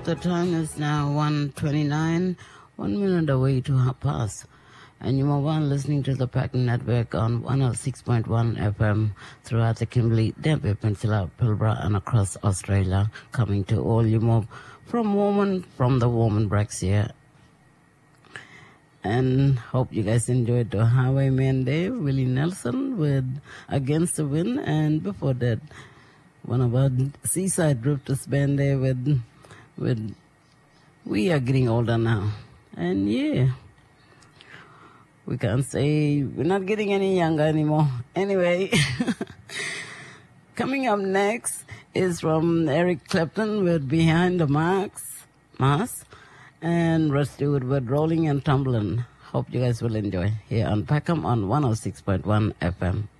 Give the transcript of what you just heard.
The time is now 1:29, 1 minute away to half past. And you are one listening to the Pattern Network on 106.1 FM throughout the Kimberley, Dampier Peninsula, Pilbara and across Australia, coming to all you more from the Warman Brexia. And hope you guys enjoyed the Highwayman Day, Willie Nelson with Against the Wind, and before that, one of our Seaside Drifters band there with We Are Getting Older Now. And yeah, we can't say we're not getting any younger anymore. Anyway, coming up next is from Eric Clapton with Behind the Mask, and Rod Stewart with Rolling and Tumbling. Hope you guys will enjoy here on Peckham on 106.1 FM.